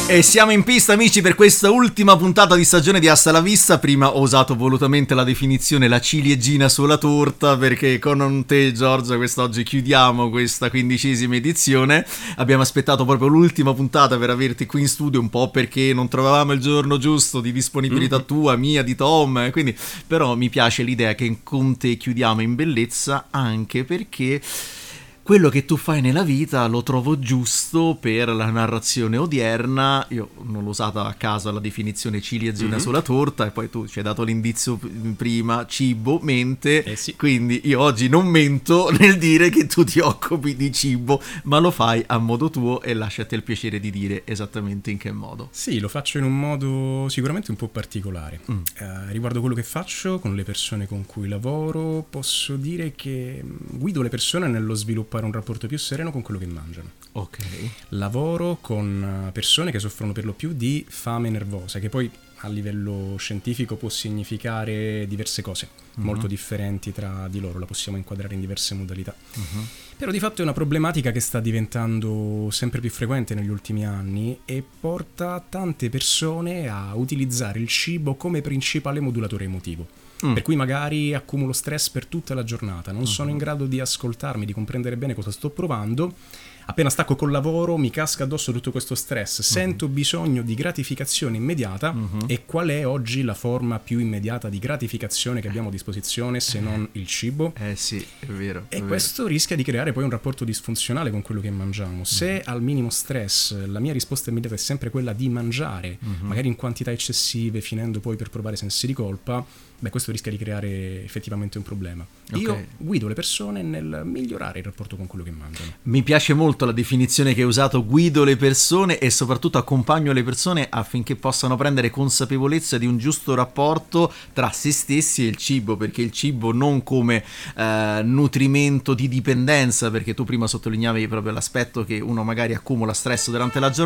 E siamo in pista, amici, per questa ultima puntata di stagione di Hasta la Vista. Prima ho usato volutamente la definizione la ciliegina sulla torta, perché con te, Giorgia, quest'oggi chiudiamo questa 15ª edizione. Abbiamo aspettato proprio l'ultima puntata per averti qui in studio, un po' perché non trovavamo il giorno giusto di disponibilità tua, mia, di Tom, quindi però mi piace l'idea che con te chiudiamo in bellezza, anche perché quello che tu fai nella vita lo trovo giusto per la narrazione odierna. Io non l'ho usata a caso la definizione ciliegina sulla torta, e poi tu ci hai dato l'indizio prima, cibo, mente, sì. Quindi io oggi non mento nel dire che tu ti occupi di cibo, ma lo fai a modo tuo e lasciati il piacere di dire esattamente in che modo. Sì, lo faccio in un modo sicuramente un po' particolare. Riguardo quello che faccio con le persone con cui lavoro, posso dire che guido le persone nello sviluppare un rapporto più sereno con quello che mangiano. Ok. Lavoro con persone che soffrono per lo più di fame nervosa, che poi a livello scientifico può significare diverse cose molto differenti tra di loro, la possiamo inquadrare in diverse modalità. Però di fatto è una problematica che sta diventando sempre più frequente negli ultimi anni e porta tante persone a utilizzare il cibo come principale modulatore emotivo. Per cui magari accumulo stress per tutta la giornata, non sono in grado di ascoltarmi, di comprendere bene cosa sto provando. Appena stacco col lavoro mi casca addosso tutto questo stress, sento bisogno di gratificazione immediata. E qual è oggi la forma più immediata di gratificazione che abbiamo a disposizione se non il cibo? Sì, è vero. E questo rischia di creare poi un rapporto disfunzionale con quello che mangiamo. Se al minimo stress la mia risposta immediata è sempre quella di mangiare, magari in quantità eccessive, finendo poi per provare sensi di colpa, questo rischia di creare effettivamente un problema. Io guido le persone nel migliorare il rapporto con quello che mangiano. Mi piace molto la definizione che hai usato, guido le persone, e soprattutto accompagno le persone affinché possano prendere consapevolezza di un giusto rapporto tra se stessi e il cibo, perché il cibo non come nutrimento di dipendenza, perché tu prima sottolineavi proprio l'aspetto che uno magari accumula stress durante la giornata,